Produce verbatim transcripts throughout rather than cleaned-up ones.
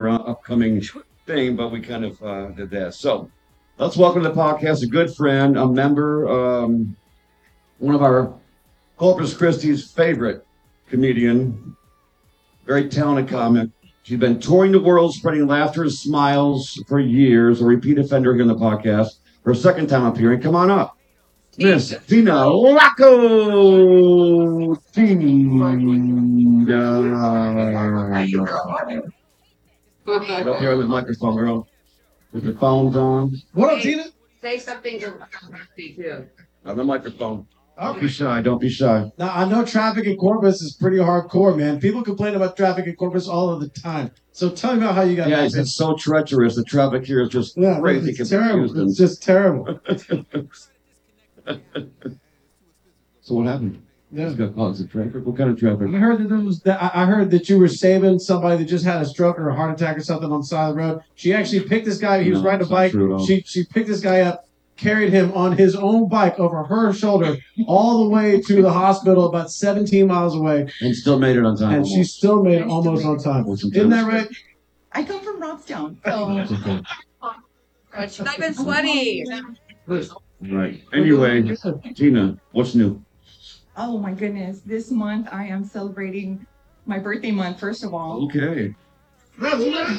upcoming thing, but we kind of uh, did that. So let's welcome to the podcast a good friend, a member, um, one of our Corpus Christi's favorite comedian, very talented comic. She's been touring the world, spreading laughter and smiles for years. A repeat offender here in the podcast. Her second time appearing. Come on up, Miss Tina Lacco. Tina. Get up here with the microphone, girl. With the phones on. What up, Tina? Say something to me too. On the microphone. Don't Okay. be shy. Don't be shy. Now, I know traffic in Corpus is pretty hardcore, man. People complain about traffic in Corpus all of the time. So tell me about how you got Yeah, that, it's, man. it's so treacherous. The traffic here is just Yeah, crazy. it's terrible. It's just terrible. So what happened? Yeah. Just got caught in traffic. What kind of traffic? I heard that there was that I I heard that you were saving somebody that just had a stroke or a heart attack or something on the side of the road. She actually picked this guy. He was No, riding a that's not bike. true at all. She she picked this guy up, carried him on his own bike over her shoulder all the way to the hospital, about seventeen miles away, And still made it on time. and she still made it almost on time. Isn't that right? I come from Robstown, so That's okay. But she's not even sweaty. Right. Anyway, Tina, what's new? oh my goodness, this month I am celebrating my birthday month. First of all, Okay. All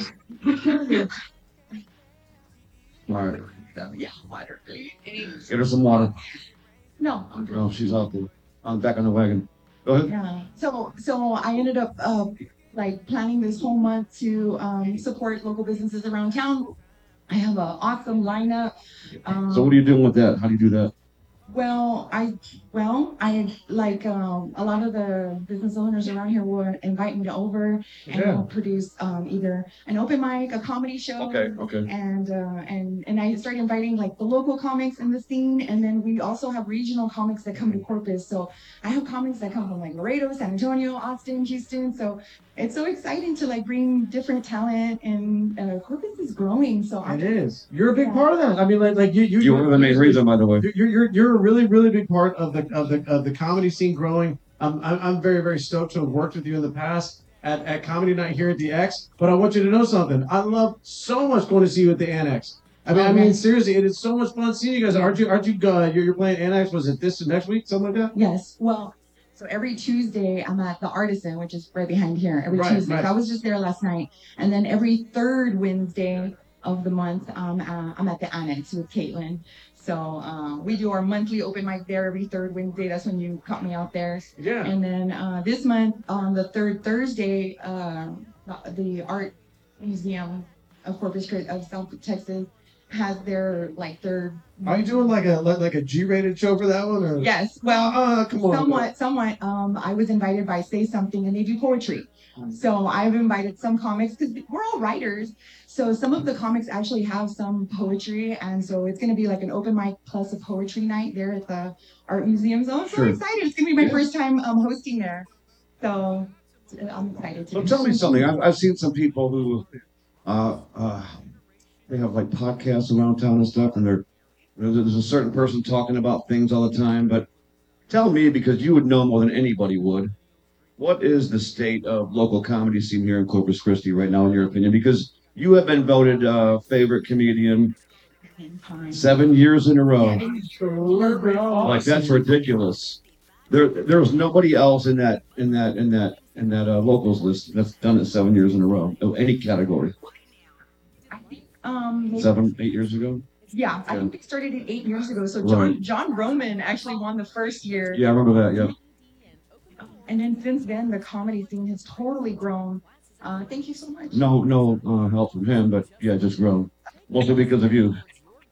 right. yeah, water. Get her some water. No, Oh, she's out there. I'm back on the wagon. Go ahead. yeah. So so I ended up uh, like planning this whole month to um, support local businesses around town. I have an awesome lineup. Um, So what are you doing with that? How do you do that? Well, I well, I like um, a lot of the business owners around here will invite me to over and Yeah. I'll produce um, either an open mic, a comedy show, Okay. Okay. and uh, and and I started inviting like the local comics in the scene, and then we also have regional comics that come to Corpus. So I have comics that come from like Laredo, San Antonio, Austin, Houston. So it's so exciting to like bring different talent, and uh, Corpus is growing. So It I'm is. You're a big part of that. I mean, like like you you You were the main reason, by the way. You're you're you're a really really big part of the of the of the comedy scene growing. I'm I'm, I'm very very stoked to have worked with you in the past at, at Comedy Night here at the X. But I want you to know something. I love so much going to see you at the Annex. I mean, I mean, seriously, it is so much fun seeing you guys. Aren't you? Aren't you? Uh, you're, you're playing Annex. Was it this next week? Something like that? Yes. Well, so every Tuesday I'm at the Artisan, which is right behind here. Every Right, Tuesday. right. So I was just there last night, and then every third Wednesday of the month, um, uh, I'm at the Annex with Caitlin. So uh, we do our monthly open mic there every third Wednesday. That's when you caught me out there. Yeah. And then uh, this month on the third Thursday, uh, the Art Museum of Corpus Christi of South Texas has their like their. Are you doing like a like, like a G-rated show for that one? Or? Yes. Well, Uh, come on. somewhat, somewhat. Um, I was invited by Say Something, and they do poetry. So I've invited some comics because we're all writers. So some of the comics actually have some poetry, and so it's going to be like an open mic plus a poetry night there at the Art Museum. So I'm so Sure. excited! It's going to be my Yeah. first time um, hosting there. So uh, I'm excited. To So do tell me it. something. I've, I've seen some people who, uh, uh, they have like podcasts around town and stuff, and they're there's a, there's a certain person talking about things all the time. But tell me, because you would know more than anybody would, what is the state of local comedy scene here in Corpus Christi right now, in your opinion? Because you have been voted uh, favorite comedian seven years in a row. Like that's ridiculous. There, there's nobody else in that, in that, in that, in that uh, locals list that's done it seven years in a row. Of any category. I think, um, maybe- Seven, eight years ago. yeah, I Yeah. think we started it eight years ago. So John Right. John Roman actually won the first year. Yeah, I remember that. Yeah. And then since then, the comedy scene has totally grown. Uh, thank you so much. No, no uh, help from him, but yeah, just grown. Mostly because of you.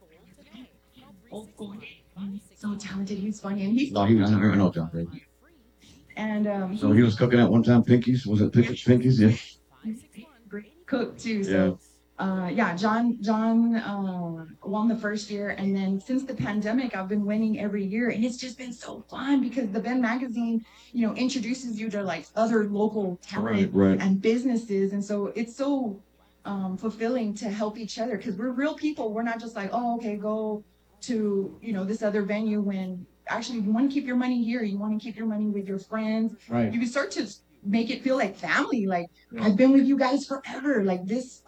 So talented, he's funny, and he's No, he was. I know, John. Right? and um, So he was cooking at one time. Pinkies, was it Pink- Pinkies? Yeah. he's a great cook too. So Yeah. uh, yeah, John John uh, won the first year, and then since the pandemic, I've been winning every year, and it's just been so fun because the Ben magazine, you know, introduces you to like other local talent Right, right. and businesses, and so it's so um, fulfilling to help each other because we're real people. We're not just like, oh, okay, go to you know this other venue when actually you want to keep your money here. You want to keep your money with your friends. Right. You can start to make it feel like family. Like I've been with you guys forever. Like this